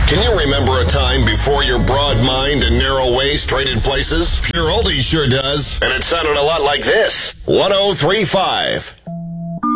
Can you remember a time before your broad mind and narrow waist traded places? Pure Oldies sure does. And it sounded a lot like this. 103.5.